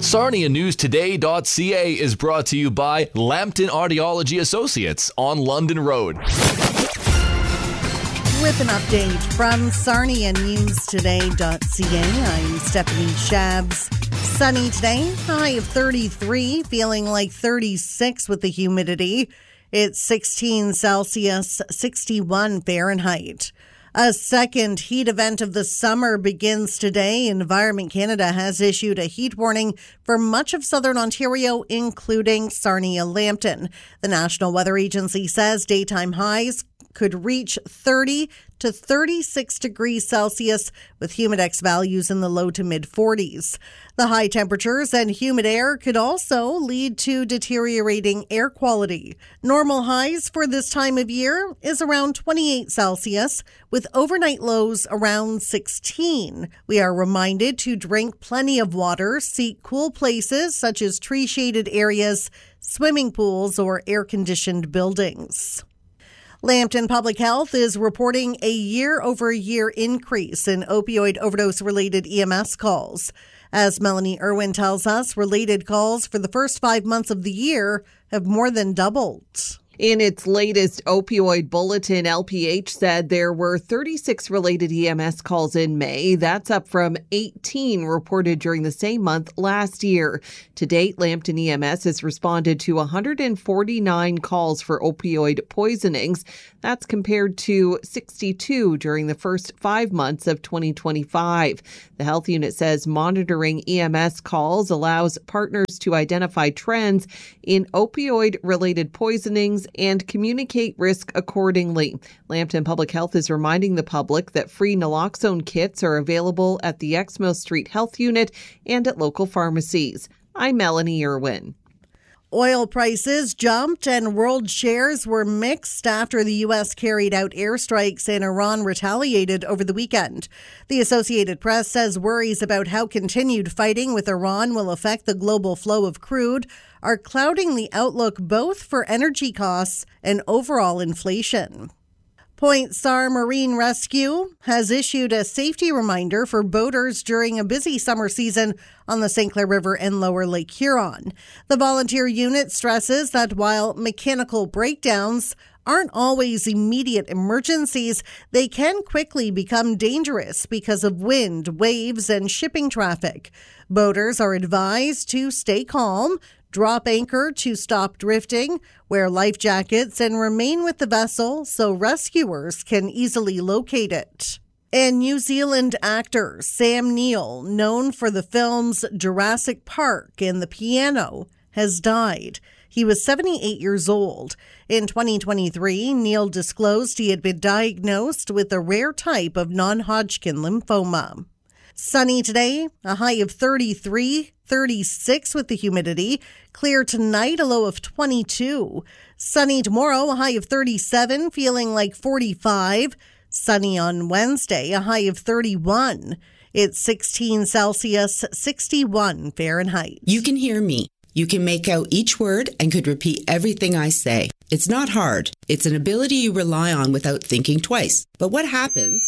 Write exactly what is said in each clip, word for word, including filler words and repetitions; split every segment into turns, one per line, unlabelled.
Sarnia News Today dot C A is brought to you by Lambton Audiology Associates on London Road.
With an update from Sarnia News Today dot C A, I'm Stephanie Shabs. Sunny today, high of thirty-three, feeling like thirty-six with the humidity. It's sixteen Celsius, sixty-one Fahrenheit. A second heat event of the summer begins today. Environment Canada has issued a heat warning for much of southern Ontario, including Sarnia-Lambton. The National Weather Agency says daytime highs could reach thirty to thirty-six degrees Celsius with humidex values in the low to mid forties. The high temperatures and humid air could also lead to deteriorating air quality. Normal highs for this time of year is around twenty-eight Celsius with overnight lows around sixteen. We are reminded to drink plenty of water, seek cool places such as tree-shaded areas, swimming pools, or air-conditioned buildings. Lambton Public Health is reporting a year-over-year increase in opioid overdose-related E M S calls. As Melanie Irwin tells us, related calls for the first five months of the year have more than doubled.
In its latest opioid bulletin, L P H said there were thirty-six related E M S calls in May. That's up from eighteen reported during the same month last year. To date, Lambton E M S has responded to one hundred forty-nine calls for opioid poisonings. That's compared to sixty-two during the first five months of twenty twenty-five. The health unit says monitoring E M S calls allows partners to identify trends in opioid-related poisonings and communicate risk accordingly. Lambton Public Health is reminding the public that free naloxone kits are available at the Exmo Street Health Unit and at local pharmacies. I'm Melanie Irwin.
Oil prices jumped and world shares were mixed after the U S carried out airstrikes and Iran retaliated over the weekend. The Associated Press says worries about how continued fighting with Iran will affect the global flow of crude are clouding the outlook both for energy costs and overall inflation. Point Star Marine Rescue has issued a safety reminder for boaters during a busy summer season on the Saint Clair River and Lower Lake Huron. The volunteer unit stresses that while mechanical breakdowns aren't always immediate emergencies, they can quickly become dangerous because of wind, waves, and shipping traffic. Boaters are advised to stay calm, drop anchor to stop drifting, wear life jackets, and remain with the vessel so rescuers can easily locate it. And New Zealand actor Sam Neill, known for the films Jurassic Park and The Piano, has died. He was seventy-eight years old. In twenty twenty-three, Neill disclosed he had been diagnosed with a rare type of non-Hodgkin lymphoma. Sunny today, a high of thirty-three, thirty-six with the humidity. Clear tonight, a low of twenty-two. Sunny tomorrow, a high of thirty-seven, feeling like forty-five. Sunny on Wednesday, a high of thirty-one. It's sixteen Celsius, sixty-one Fahrenheit.
You can hear me. You can make out each word and could repeat everything I say. It's not hard. It's an ability you rely on without thinking twice. But what happens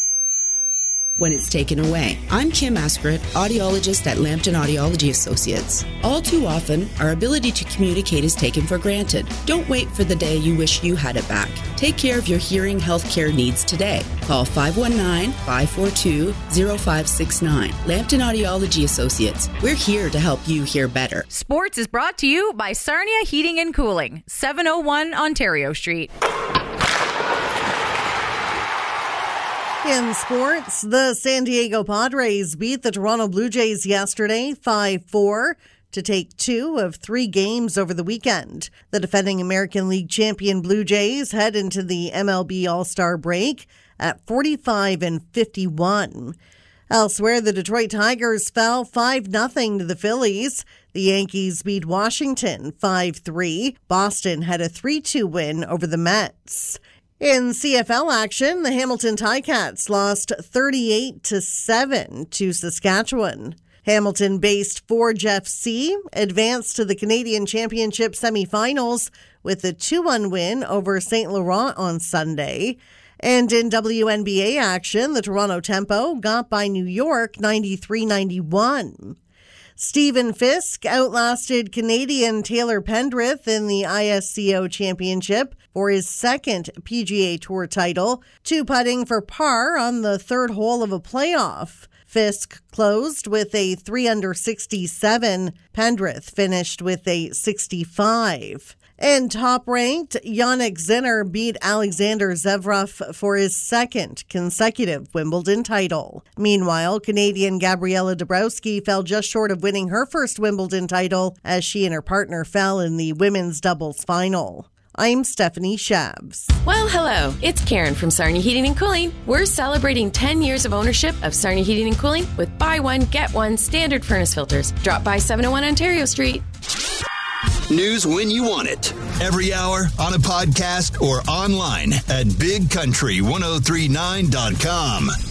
when it's taken away? I'm Kim Askeret, audiologist at Lambton Audiology Associates. All too often, our ability to communicate is taken for granted. Don't wait for the day you wish you had it back. Take care of your hearing health care needs today. Call five one nine, five four two, zero five six nine. Lambton Audiology Associates. We're here to help you hear better.
Sports is brought to you by Sarnia Heating and Cooling, seven oh one Ontario Street.
In sports, the San Diego Padres beat the Toronto Blue Jays yesterday five four to take two of three games over the weekend. The defending American League champion Blue Jays head into the M L B All-Star break at forty-five and fifty-one. Elsewhere, the Detroit Tigers fell five nothing to the Phillies. The Yankees beat Washington five three. Boston had a three two win over the Mets. In C F L action, the Hamilton Ticats lost thirty-eight to seven to Saskatchewan. Hamilton-based Forge F C advanced to the Canadian Championship semifinals with a two one win over Saint Laurent on Sunday. And in W N B A action, the Toronto Tempo got by New York ninety-three ninety-one. Stephen Fisk outlasted Canadian Taylor Pendrith in the I S C O Championship for his second P G A Tour title, two putting for par on the third hole of a playoff. Fisk closed with a three under sixty-seven. Pendrith finished with a sixty-five. And top-ranked, Jannik Sinner beat Alexander Zverev for his second consecutive Wimbledon title. Meanwhile, Canadian Gabriela Dabrowski fell just short of winning her first Wimbledon title as she and her partner fell in the women's doubles final. I'm Stephanie Shabs.
Well, hello. It's Karen from Sarnia Heating and Cooling. We're celebrating ten years of ownership of Sarnia Heating and Cooling with buy one, get one standard furnace filters. Drop by seven oh one Ontario Street.
News when you want it. Every hour on a podcast or online at big country ten thirty-nine dot com.